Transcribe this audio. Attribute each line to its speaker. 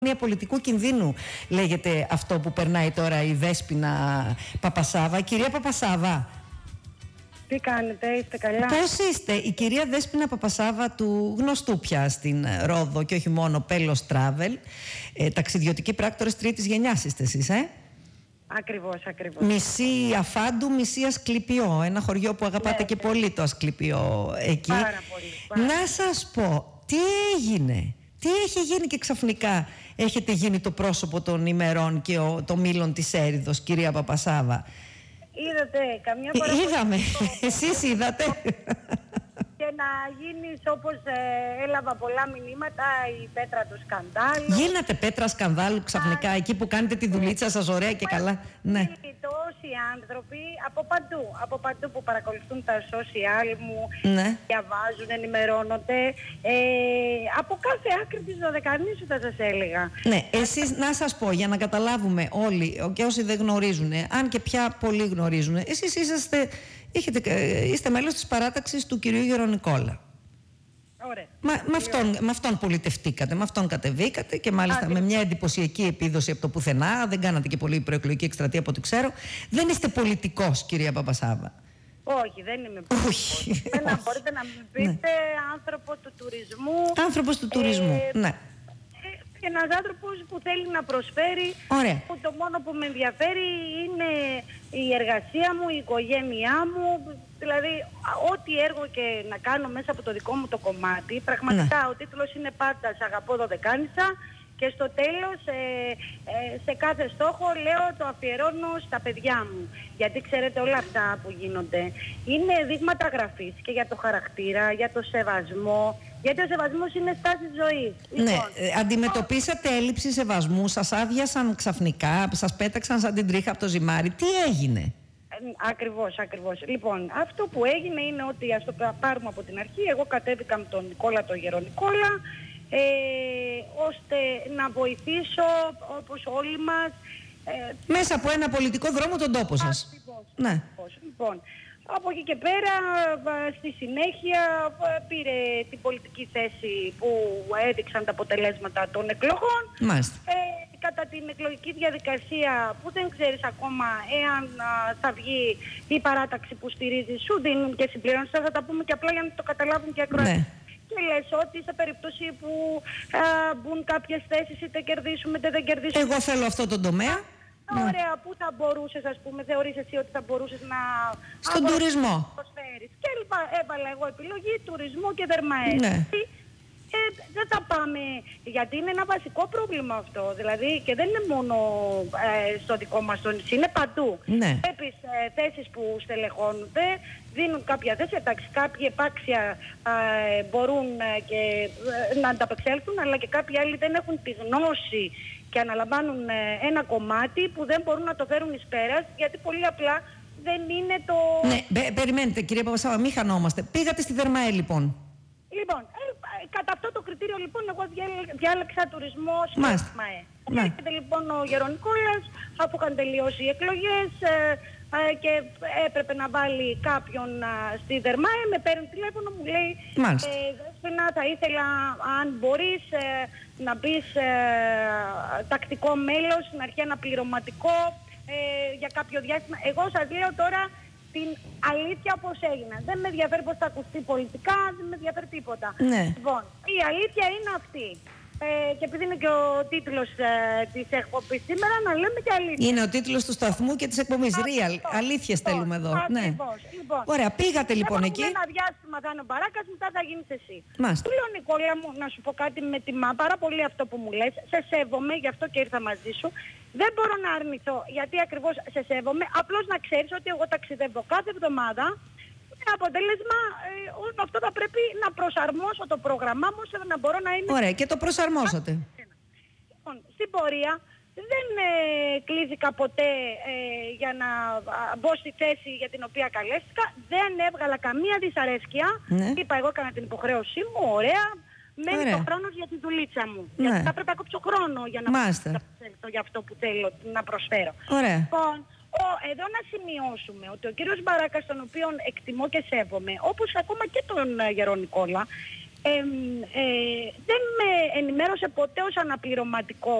Speaker 1: πολιτικού κινδύνου, λέγεται αυτό που περνάει τώρα η Δέσποινα Παπασάβα. Κυρία Παπασάβα,
Speaker 2: τι κάνετε, είστε καλά?
Speaker 1: πώς είστε? Η κυρία Δέσποινα Παπασάβα, του γνωστού πια στην Ρόδο και όχι μόνο, Πέλος Travel, ταξιδιωτική πράκτορας τρίτης γενιάς είστε εσείς,
Speaker 2: Ακριβώς, ακριβώς.
Speaker 1: Μισή Αφάντου, μισή Ασκληπιό. Ένα χωριό που αγαπάτε και πολύ, το Ασκληπιό εκεί.
Speaker 2: Πάρα πολύ.
Speaker 1: Να σας πω, τι έγινε? Τι έχει γίνει και ξαφνικά έχετε γίνει το πρόσωπο των ημερών και το μήλον της έρηδος, κυρία Παπασάβα?
Speaker 2: Είδατε καμιά φορά?
Speaker 1: Είδαμε. Εσείς είδατε?
Speaker 2: Και να γίνεις όπως έλαβα πολλά μηνύματα, η πέτρα του σκανδάλου.
Speaker 1: Γίνατε πέτρα σκανδάλου ξαφνικά, εκεί που κάνετε τη δουλίτσα σας ωραία και καλά. Ναι.
Speaker 2: Τόσοι άνθρωποι από παντού που παρακολουθούν τα social μου,
Speaker 1: ναι,
Speaker 2: διαβάζουν, ενημερώνονται, από κάθε άκρη της Δωδεκανήσου θα σας έλεγα.
Speaker 1: Ναι, εσείς να σας πω, για να καταλάβουμε όλοι και όσοι δεν γνωρίζουν, αν και πια πολλοί γνωρίζουν, εσείς είστε μέλος της παράταξης του κυρίου Γερονικόλα.
Speaker 2: Ωραία.
Speaker 1: Με αυτόν πολιτευτήκατε, με αυτόν κατεβήκατε και μάλιστα με μια εντυπωσιακή επίδοση από το πουθενά. Δεν κάνατε και πολύ προεκλογική εκστρατεία από ό,τι ξέρω. Δεν είστε πολιτικός, κυρία Παπασάβα?
Speaker 2: Όχι, δεν είμαι πολιτικός. Μπορείτε να μου πείτε άνθρωπο του τουρισμού.
Speaker 1: Άνθρωπος του τουρισμού, ναι.
Speaker 2: Ένας άνθρωπος που θέλει να προσφέρει.
Speaker 1: Ωραία.
Speaker 2: Που το μόνο που με ενδιαφέρει είναι η εργασία μου, η οικογένειά μου. Δηλαδή, ό,τι έργο και να κάνω μέσα από το δικό μου το κομμάτι. Πραγματικά ο τίτλος είναι πάντα «Σ' αγαπώ Δωδεκάνησα». Και στο τέλος, σε κάθε στόχο λέω το αφιερώνω στα παιδιά μου. Γιατί ξέρετε όλα αυτά που γίνονται είναι δείγματα γραφής και για το χαρακτήρα, για το σεβασμό. Γιατί ο σεβασμός είναι στάση ζωής.
Speaker 1: Ναι, αντιμετωπίσατε έλλειψη σεβασμού, σας άδειασαν ξαφνικά, σας πέταξαν σαν την τρίχα από το ζυμάρι. Τι έγινε?
Speaker 2: Ακριβώς. Λοιπόν, αυτό που έγινε είναι ότι, ας το πάρουμε από την αρχή, εγώ κατέβηκα με τον Νικόλα, τον Γερονικόλα, ώστε να βοηθήσω, όπως όλοι μας,
Speaker 1: μέσα από ένα πολιτικό δρόμο τον τόπο σας. Ναι.
Speaker 2: Λοιπόν, από εκεί και πέρα, στη συνέχεια πήρε την πολιτική θέση που έδειξαν τα αποτελέσματα των εκλογών.
Speaker 1: Μάλιστα.
Speaker 2: Κατά την εκλογική διαδικασία που δεν ξέρεις ακόμα εάν θα βγει η παράταξη που στηρίζει, σου δίνουν και συμπληρώνεις. Θα τα πούμε και απλά για να το καταλάβουν και ακροατές. Ναι. Και λες ότι σε περίπτωση που μπουν κάποιες θέσεις, είτε κερδίσουμε είτε δεν κερδίσουμε.
Speaker 1: Εγώ θέλω αυτό το τομέα.
Speaker 2: Ωραία, πού θα μπορούσες, ας πούμε, θεωρείς εσύ ότι θα μπορούσες να...
Speaker 1: Στον τουρισμό.
Speaker 2: Και έβαλα εγώ επιλογή τουρισμού και δερμαές.
Speaker 1: Ναι.
Speaker 2: Δεν θα πάμε, γιατί είναι ένα βασικό πρόβλημα αυτό. Δηλαδή, και δεν είναι μόνο στο δικό μας το νησί, είναι παντού.
Speaker 1: Ναι.
Speaker 2: Βλέπεις θέσεις που στελεχώνονται, δίνουν κάποια θέση, εντάξει, κάποιοι επάξια μπορούν και να ανταπεξέλθουν, αλλά και κάποιοι άλλοι δεν έχουν τη γνώση και αναλαμβάνουν ένα κομμάτι που δεν μπορούν να το φέρουν εις πέρας, γιατί πολύ απλά δεν είναι το...
Speaker 1: Ναι, περιμένετε κυρία Παπασάβα, μην χανόμαστε. Πήγατε στη Δερμαέ λοιπόν?
Speaker 2: Λοιπόν, κατά αυτό το κριτήριο λοιπόν εγώ διάλεξα τουρισμό στη Δερμαέ. Έρχεται λοιπόν ο Γερονικόλας, αφού είχαν τελειώσει οι εκλογές και έπρεπε να βάλει κάποιον στη Δερμαέ, με παίρνει τηλέφωνο, μου λέει Δέσποινα, θα ήθελα αν μπορείς να μπεις τακτικό μέλος, να αρχίσει ένα πληρωματικό για κάποιο διάστημα. Εγώ σας λέω τώρα την αλήθεια πώς έγινα. Δεν με ενδιαφέρει πώς θα ακουστεί πολιτικά, δεν με ενδιαφέρει τίποτα.
Speaker 1: Ναι.
Speaker 2: Λοιπόν, η αλήθεια είναι αυτή. Και επειδή είναι και ο τίτλος της εκπομπής σήμερα, να λέμε και αλήθεια.
Speaker 1: Είναι ο τίτλος του σταθμού και της εκπομπής. Real. Αλήθειες θέλουμε εδώ. Ναι.
Speaker 2: Λοιπόν,
Speaker 1: ωραία, πήγατε λοιπόν εκεί.
Speaker 2: Ένα διάστημα θα είναι ο Μπαράκας, μετά θα γίνεις εσύ.
Speaker 1: Μάλιστα.
Speaker 2: Του λέω, Νικόλα μου, να σου πω κάτι, με τιμά πάρα πολύ αυτό που μου λες. Σε σέβομαι, γι' αυτό και ήρθα μαζί σου. Δεν μπορώ να αρνηθώ, γιατί ακριβώς σε σέβομαι. Απλώς να ξέρεις ότι εγώ ταξιδεύω κάθε εβδομάδα. Αποτέλεσμα, αυτό θα πρέπει να προσαρμόσω το πρόγραμμά μου ώστε να μπορώ να είμαι...
Speaker 1: Ωραία, και το προσαρμόσατε.
Speaker 2: Λοιπόν, στην πορεία δεν κλείστηκα ποτέ για να μπω στη θέση για την οποία καλέστηκα. Δεν έβγαλα καμία δυσαρέσκεια. Ναι. Είπα, εγώ έκανα την υποχρέωσή μου, ωραία. Μένει το χρόνος για τη δουλίτσα μου. Ναι. Γιατί θα πρέπει να κόψω χρόνο για να προσέλθω για αυτό που θέλω να προσφέρω.
Speaker 1: Ωραία.
Speaker 2: Λοιπόν, εδώ να σημειώσουμε ότι ο κύριος Μπαράκας, τον οποίον εκτιμώ και σέβομαι, όπως ακόμα και τον Γερονικόλα, δεν με ενημέρωσε ποτέ ως αναπληρωματικό